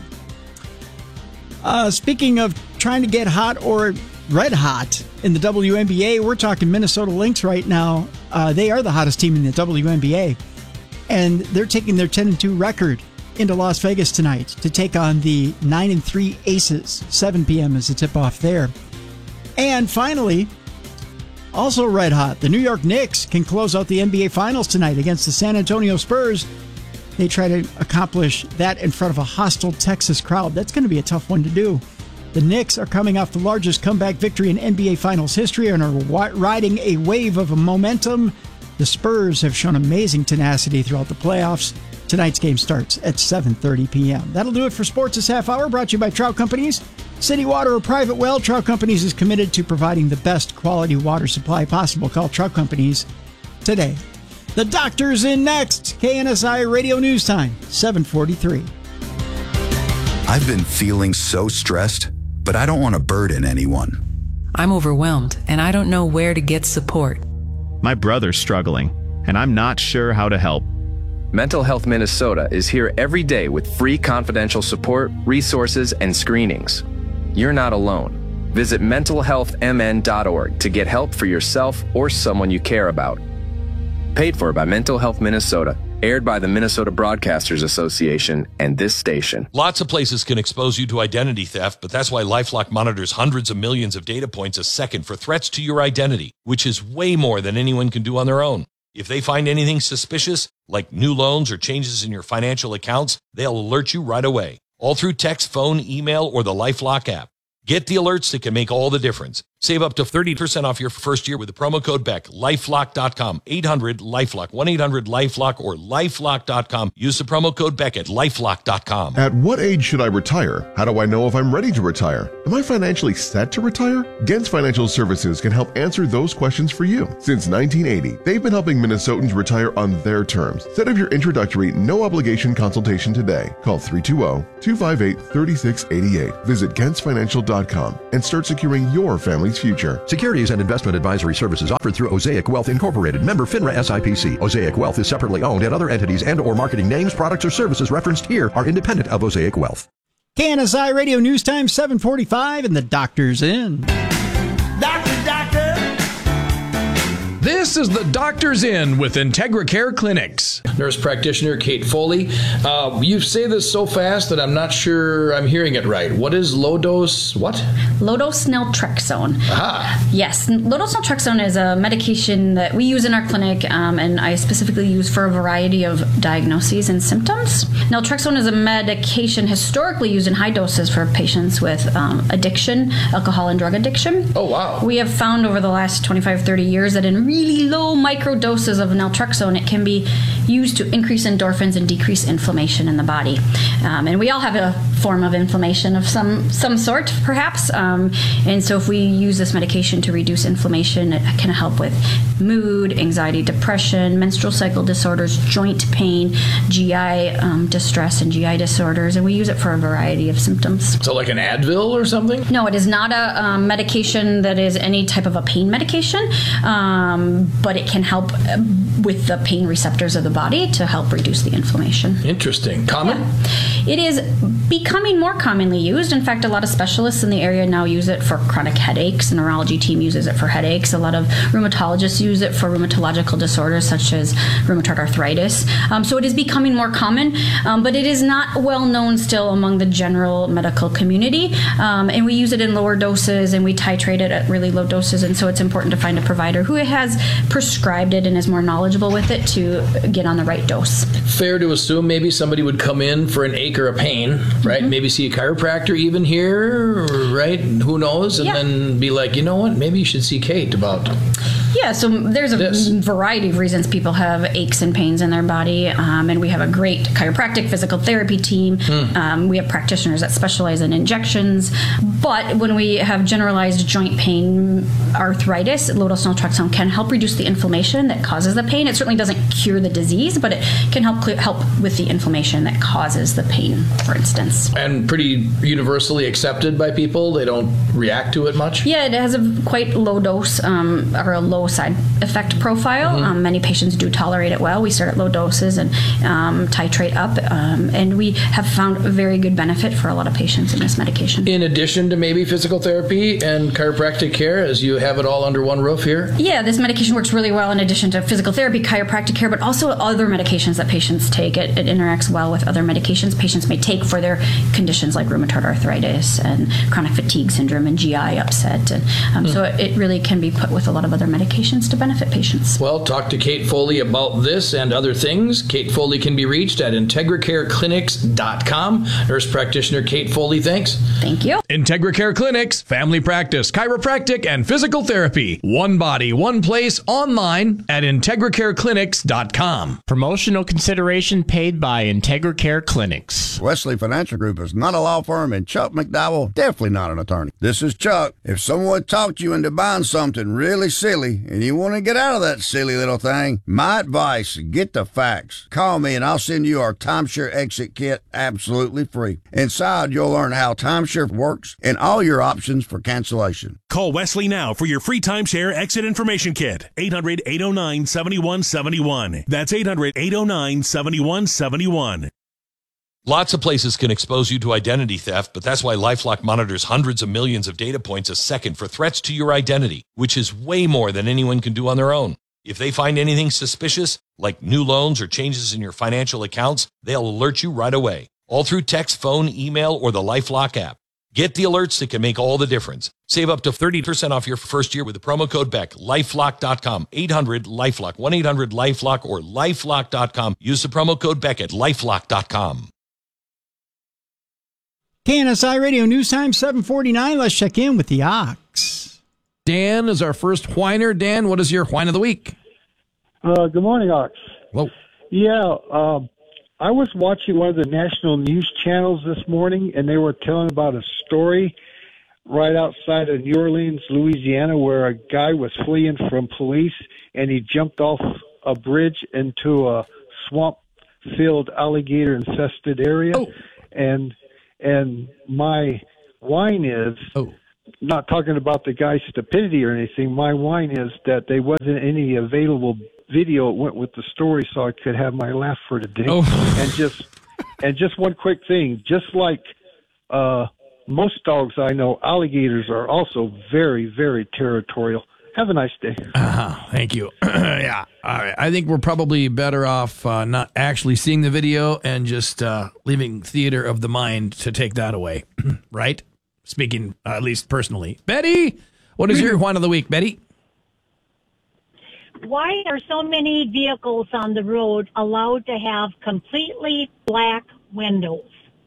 Speaking of trying to get hot or red hot in the WNBA, we're talking Minnesota Lynx right now. They are the hottest team in the WNBA. And they're taking their 10-2 record into Las Vegas tonight to take on the 9-3 Aces. 7 p.m. is the tip-off there. And finally, also red hot, the New York Knicks can close out the NBA Finals tonight against the San Antonio Spurs. They try to accomplish that in front of a hostile Texas crowd. That's going to be a tough one to do. The Knicks are coming off the largest comeback victory in NBA Finals history and are riding a wave of momentum. The Spurs have shown amazing tenacity throughout the playoffs. Tonight's game starts at 7:30 p.m. That'll do it for Sports this half hour, brought to you by Trout Companies. City Water or private well, Trout Companies is committed to providing the best quality water supply possible. Call Trout Companies today. The Doctor's in next. KNSI Radio News Time, 7:43. I've been feeling so stressed, but I don't want to burden anyone. I'm overwhelmed, and I don't know where to get support. My brother's struggling, and I'm not sure how to help. Mental Health Minnesota is here every day with free confidential support, resources, and screenings. You're not alone. Visit mentalhealthmn.org to get help for yourself or someone you care about. Paid for by Mental Health Minnesota, aired by the Minnesota Broadcasters Association and this station. Lots of places can expose you to identity theft, but that's why LifeLock monitors hundreds of millions of data points a second for threats to your identity, which is way more than anyone can do on their own. If they find anything suspicious, like new loans or changes in your financial accounts, they'll alert you right away, all through text, phone, email, or the LifeLock app. Get the alerts that can make all the difference. Save up to 30% off your first year with the promo code BECK. LifeLock.com. 800-LIFELOCK. 1-800-LIFELOCK or LifeLock.com. Use the promo code BECK at LifeLock.com. At what age should I retire? How do I know if I'm ready to retire? Am I financially set to retire? Gens Financial Services can help answer those questions for you. Since 1980, they've been helping Minnesotans retire on their terms. Set up your introductory, no-obligation consultation today. Call 320-258-3688. Visit GentsFinancial.com and start securing your family's future. Securities and investment advisory services offered through Osaic Wealth Incorporated, member FINRA SIPC. Osaic Wealth is separately owned, and other entities and or marketing names, products, or services referenced here are independent of Osaic Wealth. KNSI Radio News Time 7:45, and the doctor's in. Doctor. This is the Doctor's In with Integra Care Clinics. Nurse practitioner Kate Foley. You say this so fast that I'm not sure I'm hearing it right. What is low-dose what? Low-dose naltrexone. Aha. Yes, low-dose naltrexone is a medication that we use in our clinic, and I specifically use for a variety of diagnoses and symptoms. Naltrexone is a medication historically used in high doses for patients with addiction, alcohol and drug addiction. Oh, wow. We have found over the last 25, 30 years that in really low micro doses of naltrexone, it can be used to increase endorphins and decrease inflammation in the body. And we all have a form of inflammation of some sort, perhaps. And so if we use this medication to reduce inflammation, it can help with mood, anxiety, depression, menstrual cycle disorders, joint pain, GI distress, and GI disorders. And we use it for a variety of symptoms. So like an Advil or something? No, it is not a medication that is any type of a pain medication. But it can help with the pain receptors of the body to help reduce the inflammation. Interesting. Common? Yeah. It is becoming more commonly used. In fact, a lot of specialists in the area now use it for chronic headaches. The neurology team uses it for headaches. A lot of rheumatologists use it for rheumatological disorders such as rheumatoid arthritis. So it is becoming more common, but it is not well known still among the general medical community. And we use it in lower doses, and we titrate it at really low doses. And so it's important to find a provider who has prescribed it and is more knowledgeable with it to get on the right dose. Fair to assume maybe somebody would come in for an ache or a pain, right? Mm-hmm. Maybe see a chiropractor even here, right? Who knows? And then be like, you know what? Maybe you should see Kate about Yeah, so there's a variety of reasons people have aches and pains in their body, and we have a great chiropractic physical therapy team. We have practitioners that specialize in injections, but when we have generalized joint pain, arthritis, low-dose naltrexone can help reduce the inflammation that causes the pain. It certainly doesn't cure the disease, but it can help with the inflammation that causes the pain, for instance. And pretty universally accepted by people? They don't react to it much? Yeah, it has a quite low dose or a low side effect profile. Many patients do tolerate it well. We start at low doses and titrate up, and we have found a very good benefit for a lot of patients in this medication. In addition to maybe physical therapy and chiropractic care, as you have it all under one roof here? Yeah, this medication works really well in addition to physical therapy, chiropractic care, but also other medications that patients take. It interacts well with other medications patients may take for their conditions like rheumatoid arthritis and chronic fatigue syndrome and GI upset. And so it really can be put with a lot of other medications to benefit patients. Well, talk to Kate Foley about this and other things. Kate Foley can be reached at IntegraCareClinics.com. Nurse practitioner Kate Foley, thanks. Thank you. Integra Care Clinics, family practice, chiropractic, and physical therapy. One body, one place, online at IntegraCareClinics.com. Promotional consideration paid by Integra Care Clinics. Wesley Financial Group is not a law firm, and Chuck McDowell definitely not an attorney. This is Chuck. If someone talked you into buying something really silly and you want to get out of that silly little thing, my advice, get the facts. Call me and I'll send you our timeshare exit kit absolutely free. Inside, you'll learn how timeshare works and all your options for cancellation. Call Wesley now for your free timeshare exit information kit. 800-809-7171. That's 800-809-7171. Lots of places can expose you to identity theft, but that's why LifeLock monitors hundreds of millions of data points a second for threats to your identity, which is way more than anyone can do on their own. If they find anything suspicious, like new loans or changes in your financial accounts, they'll alert you right away, all through text, phone, email, or the LifeLock app. Get the alerts that can make all the difference. Save up to 30% off your first year with the promo code BECK. LifeLock.com. 800-LifeLock. 1-800-LifeLock or LifeLock.com. Use the promo code BECK at LifeLock.com. KNSI Radio News Time 7:49. Let's check in with the Ox. Dan is our first whiner. Dan, what is your whine of the week? Good morning, Ox. Whoa. Yeah, I was watching one of the national news channels this morning, and they were telling about a story right outside of New Orleans, Louisiana, where a guy was fleeing from police, and he jumped off a bridge into a swamp-filled, alligator-infested area. Oh. And my whine is, not talking about the guy's stupidity or anything, my whine is that there wasn't any available video that went with the story so I could have my laugh for today. Oh. And just one quick thing, just like most dogs I know, alligators are also very, very territorial. Have a nice day. Thank you. Yeah. All right. I think we're probably better off not actually seeing the video and just leaving theater of the mind to take that away. Right? Speaking, at least personally. Betty, what is your whine of the week, Betty? Why are so many vehicles on the road allowed to have completely black windows?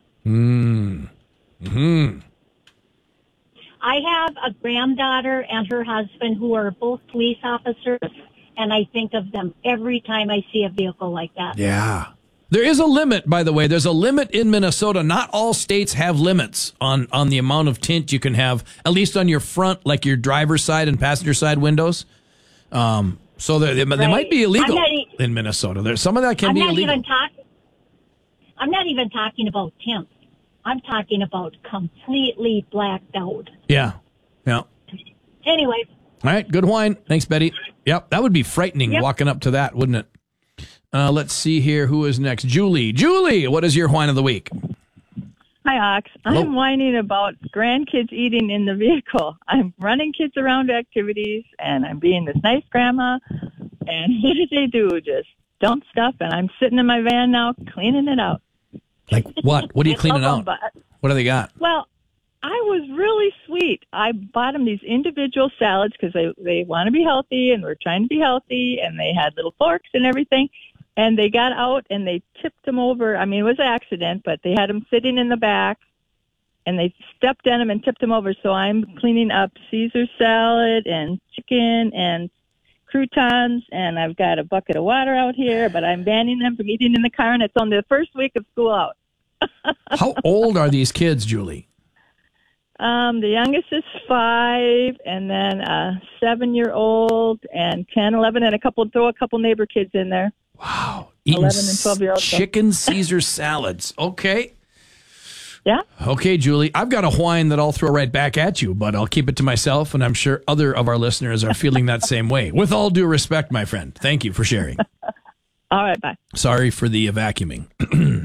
I have a granddaughter and her husband who are both police officers, and I think of them every time I see a vehicle like that. Yeah. There is a limit, by the way. There's a limit in Minnesota. Not all states have limits on the amount of tint you can have, at least on your front, like your driver's side and passenger side windows. So they might be illegal in Minnesota. There's some of that can be illegal. I'm not even talking about tint. I'm talking about completely blacked out. Yeah. Anyway. All right. Good whine. Thanks, Betty. Yep. That would be frightening walking up to that, wouldn't it? Let's see here. Who is next? Julie. Julie, what is your whine of the week? Hi, Ox. I'm whining about grandkids eating in the vehicle. I'm running kids around to activities, and I'm being this nice grandma. And what do they do? Just dump stuff, and I'm sitting in my van now cleaning it out. Like what? What are you cleaning out? What do they got? Well, I was really sweet. I bought them these individual salads because they want to be healthy, and we're trying to be healthy, and they had little forks and everything. And they got out and they tipped them over. I mean, it was an accident, but they had them sitting in the back, and they stepped on them and tipped them over. So I'm cleaning up Caesar salad and chicken and croutons, and I've got a bucket of water out here, but I'm banning them from eating in the car, and it's on the first week of school out. How old are these kids, Julie? The youngest is 5, and then a 7-year-old, and 10, 11, and throw a couple neighbor kids in there. Wow. 11 and 12-year-olds. Chicken Caesar salads. Okay. Yeah. Okay, Julie. I've got a whine that I'll throw right back at you, but I'll keep it to myself, and I'm sure other of our listeners are feeling that same way. With all due respect, my friend. Thank you for sharing. All right, bye. Sorry for the vacuuming.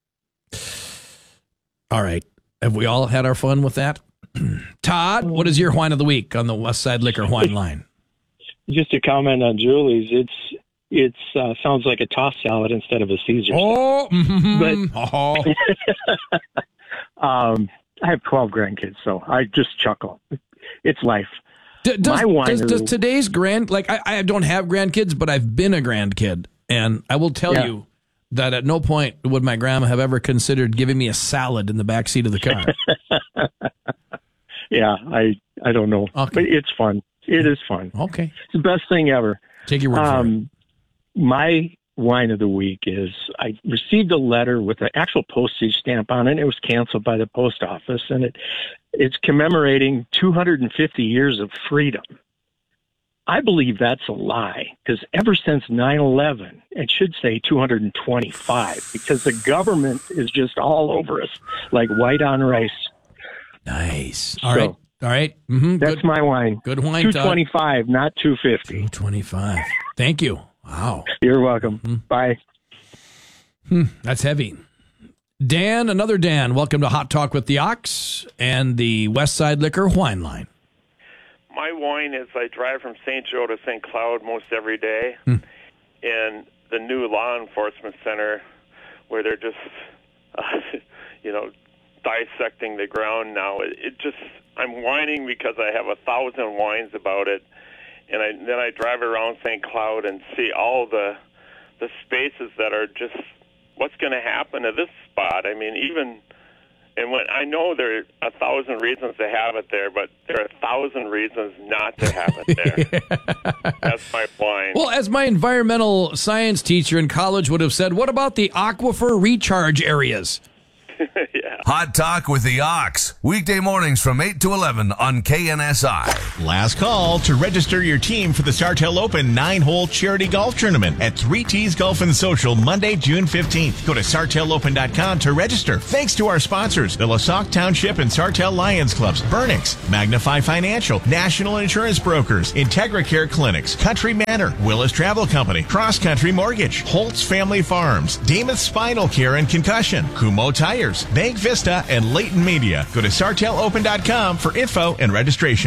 All right. Have we all had our fun with that? Todd, what is your whine of the week on the West Side Liquor whine line? Just to comment on Julie's, it sounds like a tossed salad instead of a Caesar salad. I have 12 grandkids, so I just chuckle. It's life. Does today's I don't have grandkids, but I've been a grandkid, and I will tell you that at no point would my grandma have ever considered giving me a salad in the back seat of the car. Yeah, I don't know. Okay. But it's fun. It is fun. Okay. It's the best thing ever. Take your word for it. My whine of the week is I received a letter with an actual postage stamp on it. It was canceled by the post office, and it's commemorating 250 years of freedom. I believe that's a lie, because ever since 9/11, it should say 225, because the government is just all over us like white on rice. Nice. All right. Mm-hmm. That's my whine. Good whine, 225, not 250. 225. Thank you. Wow. You're welcome. Mm-hmm. Bye. That's heavy. Dan, another Dan. Welcome to Hot Talk with the Ox and the West Side Liquor Whine Line. My whine is I drive from St. Joe to St. Cloud most every day, and the new law enforcement center where they're just, dissecting the ground now. I'm whining because I have 1,000 whines about it, and then I drive around St. Cloud and see all the spaces that are just, what's going to happen to this spot? I mean, And when I know there are 1,000 reasons to have it there, but there are 1,000 reasons not to have it there. That's my whine. Well, as my environmental science teacher in college would have said, what about the aquifer recharge areas? Yeah. Hot Talk with the Ox. Weekday mornings from 8 to 11 on KNSI. Last call to register your team for the Sartell Open 9-hole charity golf tournament at 3T's Golf and Social Monday, June 15th. Go to SartellOpen.com to register. Thanks to our sponsors, the LaSalle Township and Sartell Lions Clubs, Burnix, Magnify Financial, National Insurance Brokers, Integra Care Clinics, Country Manor, Willis Travel Company, Cross Country Mortgage, Holtz Family Farms, Demuth Spinal Care and Concussion, Kumho Tires, Bank Vista, and Leighton Media. Go to SartellOpen.com for info and registration.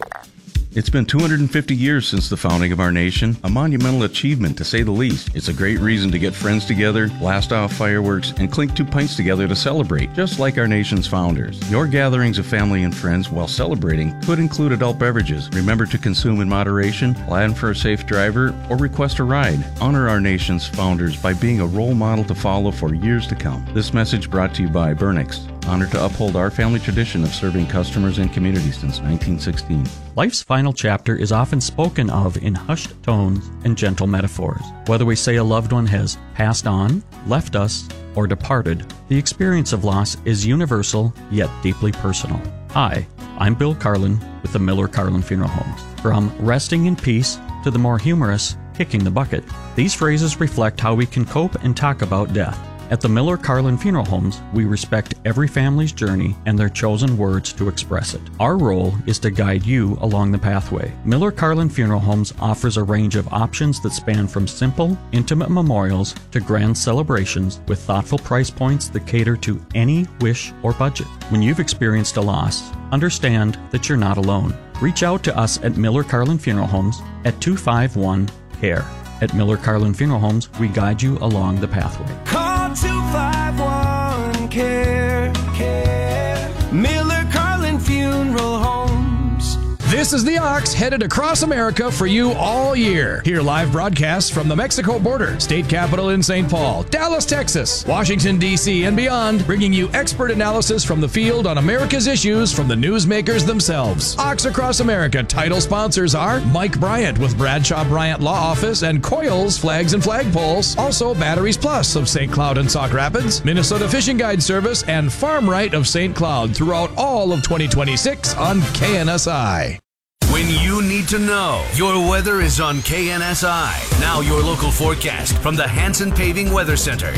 It's been 250 years since the founding of our nation, a monumental achievement to say the least. It's a great reason to get friends together, blast off fireworks, and clink 2 pints together to celebrate, just like our nation's founders. Your gatherings of family and friends while celebrating could include adult beverages. Remember to consume in moderation, plan for a safe driver, or request a ride. Honor our nation's founders by being a role model to follow for years to come. This message brought to you by Burnix, honored to uphold our family tradition of serving customers and communities since 1916. Life's final chapter is often spoken of in hushed tones and gentle metaphors. Whether we say a loved one has passed on, left us, or departed, the experience of loss is universal yet deeply personal. Hi, I'm Bill Carlin with the Miller Carlin Funeral Homes. From resting in peace to the more humorous kicking the bucket, these phrases reflect how we can cope and talk about death. At the Miller Carlin Funeral Homes, we respect every family's journey and their chosen words to express it. Our role is to guide you along the pathway. Miller Carlin Funeral Homes offers a range of options that span from simple, intimate memorials to grand celebrations with thoughtful price points that cater to any wish or budget. When you've experienced a loss, understand that you're not alone. Reach out to us at Miller Carlin Funeral Homes at 251-CARE. At Miller Carlin Funeral Homes, we guide you along the pathway. Call 251-CARE. Miller Carlin Funeral Homes. This is the Ox headed across America for you all year. Hear live broadcasts from the Mexico border, state capital in St. Paul, Dallas, Texas, Washington, D.C., and beyond, bringing you expert analysis from the field on America's issues from the newsmakers themselves. Ox Across America title sponsors are Mike Bryant with Bradshaw Bryant Law Office and Coils Flags and Flagpoles. Also Batteries Plus of St. Cloud and Sauk Rapids, Minnesota Fishing Guide Service, and Farm Right of St. Cloud throughout all of 2026 on KNSI. When you need to know, your weather is on KNSI. Now your local forecast from the Hanson Paving Weather Center.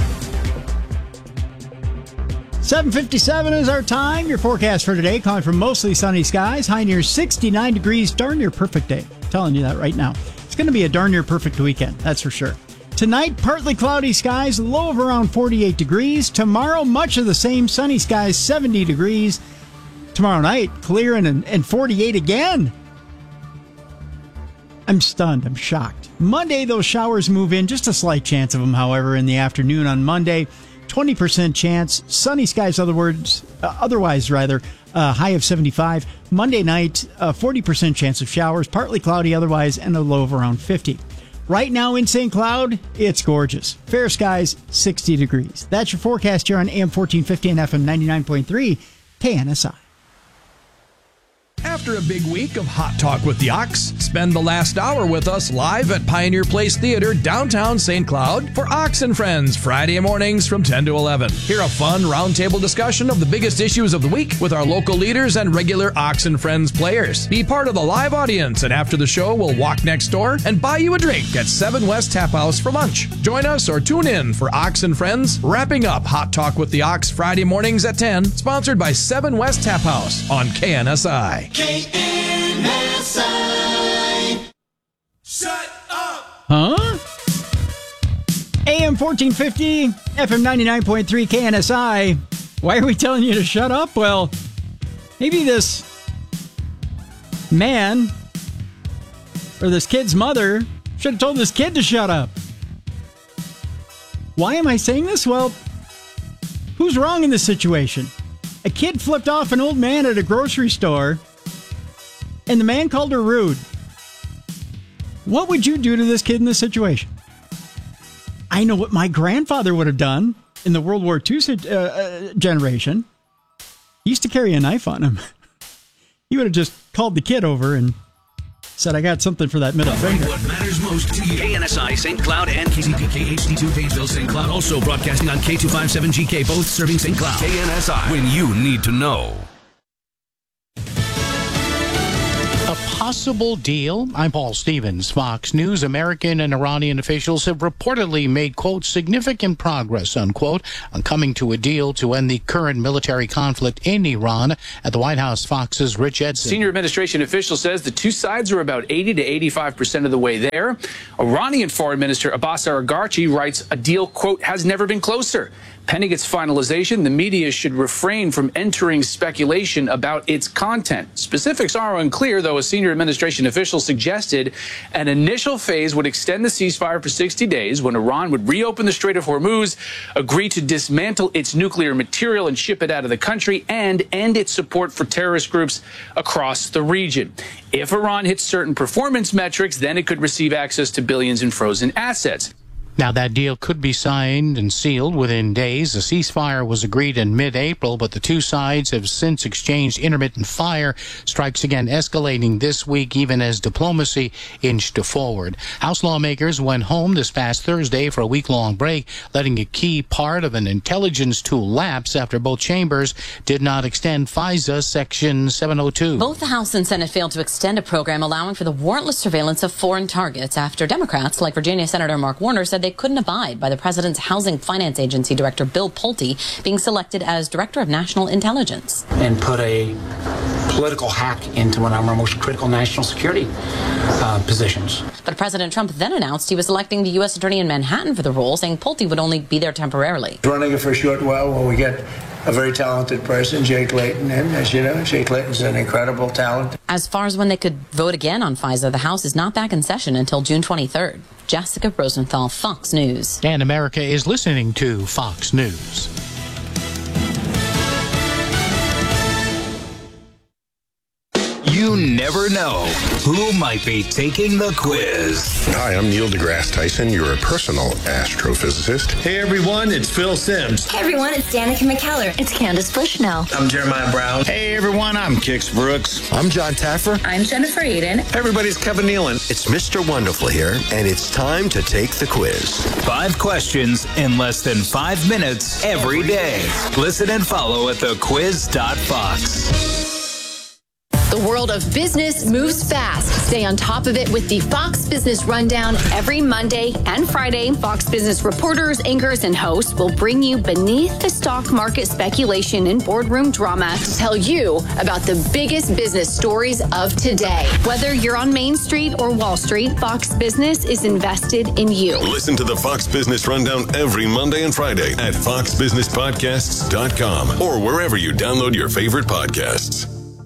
7:57 is our time. Your forecast for today, calling from mostly sunny skies, high near 69 degrees, darn near perfect day. I'm telling you that right now. It's going to be a darn near perfect weekend, that's for sure. Tonight, partly cloudy skies, low of around 48 degrees. Tomorrow, much of the same, sunny skies, 70 degrees. Tomorrow night, clear and 48 again. I'm stunned. I'm shocked. Monday, those showers move in. Just a slight chance of them, however, in the afternoon on Monday. 20% chance. Sunny skies, otherwise, high of 75. Monday night, 40% chance of showers. Partly cloudy otherwise, and a low of around 50. Right now in St. Cloud, it's gorgeous. Fair skies, 60 degrees. That's your forecast here on AM 1450 and FM 99.3 KNSI. After a big week of Hot Talk with the Ox, spend the last hour with us live at Pioneer Place Theater, downtown St. Cloud, for Ox and Friends, Friday mornings from 10 to 11. Hear a fun roundtable discussion of the biggest issues of the week with our local leaders and regular Ox and Friends players. Be part of the live audience, and after the show, we'll walk next door and buy you a drink at 7 West Tap House for lunch. Join us or tune in for Ox and Friends, wrapping up Hot Talk with the Ox Friday mornings at 10, sponsored by 7 West Tap House on KNSI. KNSI. Shut up! Huh? AM 1450, FM 99.3 KNSI. Why are we telling you to shut up? Well, maybe this man or this kid's mother should have told this kid to shut up. Why am I saying this? Well, who's wrong in this situation? A kid flipped off an old man at a grocery store, and the man called her rude. What would you do to this kid in this situation? I know what my grandfather would have done. in the World War II generation, he used to carry a knife on him. He would have just called the kid over and said, I got something for that middle finger. What matters most to you. KNSI St. Cloud and KCPK HD2 Painesville St. Cloud. Also broadcasting on K257GK, both serving St. Cloud. KNSI, when you need to know. A possible deal? I'm Paul Stevens, Fox News. American and Iranian officials have reportedly made, quote, significant progress, unquote, on coming to a deal to end the current military conflict in Iran. At the White House, Fox's Rich Edson. Senior administration official says the two sides are about 80 to 85% of the way there. Iranian Foreign Minister Abbas Araghchi writes a deal, quote, has never been closer. Pending its finalization, the media should refrain from entering speculation about its content. Specifics are unclear, though a senior administration official suggested an initial phase would extend the ceasefire for 60 days when Iran would reopen the Strait of Hormuz, agree to dismantle its nuclear material and ship it out of the country, and end its support for terrorist groups across the region. If Iran hits certain performance metrics, then it could receive access to billions in frozen assets. Now, that deal could be signed and sealed within days. The ceasefire was agreed in mid-April, but the two sides have since exchanged intermittent fire, strikes again escalating this week, even as diplomacy inched forward. House lawmakers went home this past Thursday for a week-long break, letting a key part of an intelligence tool lapse after both chambers did not extend FISA Section 702. Both the House and Senate failed to extend a program allowing for the warrantless surveillance of foreign targets after Democrats, like Virginia Senator Mark Warner, said they couldn't abide by the president's Housing Finance Agency director Bill Pulte being selected as Director of National Intelligence. And put a political hack into one of our most critical national security positions. But President Trump then announced he was electing the U.S. Attorney in Manhattan for the role, saying Pulte would only be there temporarily. Running it for a short while while we get a very talented person, Jake Layton, and as you know, Jake Layton's an incredible talent. As far as when they could vote again on FISA, the House is not back in session until June 23rd. Jessica Rosenthal, Fox News. And America is listening to Fox News. You never know who might be taking the quiz. Hi, I'm Neil deGrasse Tyson, your personal astrophysicist. Hey everyone, it's Phil Simms. Hey everyone, it's Danica McKellar. It's Candace Bushnell. I'm Jeremiah Brown. Hey everyone, I'm Kix Brooks. I'm John Taffer. I'm Jennifer Eden. Everybody's Kevin Nealon. It's Mr. Wonderful here, and it's time to take the quiz. 5 questions in less than 5 minutes every day. Listen and follow at thequiz.fox. The world of business moves fast. Stay on top of it with the Fox Business Rundown every Monday and Friday. Fox Business reporters, anchors, and hosts will bring you beneath the stock market speculation and boardroom drama to tell you about the biggest business stories of today. Whether you're on Main Street or Wall Street, Fox Business is invested in you. Listen to the Fox Business Rundown every Monday and Friday at foxbusinesspodcasts.com or wherever you download your favorite podcasts.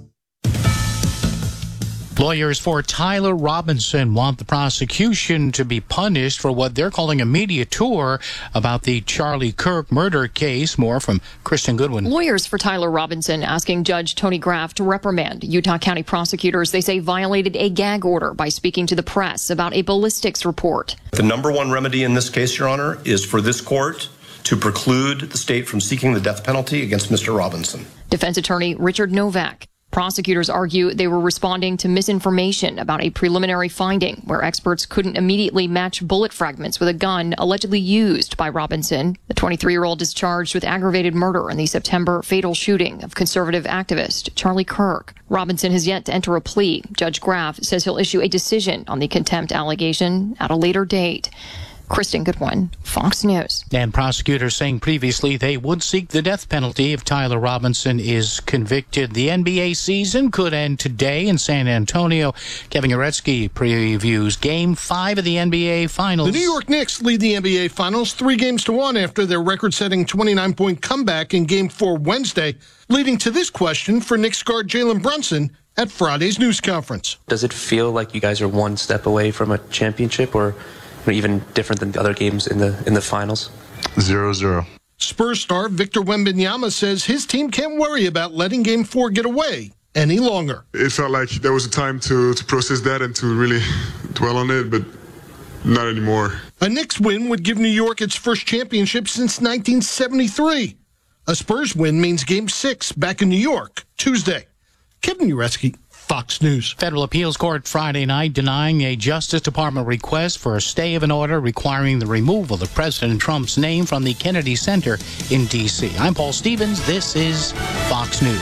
Lawyers for Tyler Robinson want the prosecution to be punished for what they're calling a media tour about the Charlie Kirk murder case. More from Kristen Goodwin. Lawyers for Tyler Robinson asking Judge Tony Graff to reprimand Utah County prosecutors they say violated a gag order by speaking to the press about a ballistics report. The number one remedy in this case, Your Honor, is for this court to preclude the state from seeking the death penalty against Mr. Robinson. Defense attorney Richard Novak. Prosecutors argue they were responding to misinformation about a preliminary finding where experts couldn't immediately match bullet fragments with a gun allegedly used by Robinson. The 23-year-old is charged with aggravated murder in the September fatal shooting of conservative activist Charlie Kirk. Robinson has yet to enter a plea. Judge Graff says he'll issue a decision on the contempt allegation at a later date. Kristen Goodwin, Fox News. And prosecutors saying previously they would seek the death penalty if Tyler Robinson is convicted. The NBA season could end today in San Antonio. Kevin Uretsky previews Game 5 of the NBA Finals. The New York Knicks lead the NBA Finals 3-1 after their record-setting 29-point comeback in Game 4 Wednesday, leading to this question for Knicks guard Jalen Brunson at Friday's news conference. Does it feel like you guys are one step away from a championship, or even different than the other games in the finals? 0-0. Spurs star Victor Wembanyama says his team can't worry about letting Game 4 get away any longer. It felt like there was a time to process that and to really dwell on it, but Not anymore. A Knicks win would give New York its first championship since 1973. A Spurs win means Game 6 back in New York Tuesday. Kevin Ureski, Fox News. Federal appeals court Friday night denying a Justice Department request for a stay of an order requiring the removal of President Trump's name from the Kennedy Center in D.C. I'm Paul Stevens. This is Fox News.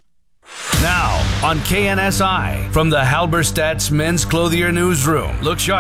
Now on KNSI from the Halberstadt's Men's Clothier Newsroom. Look sharp.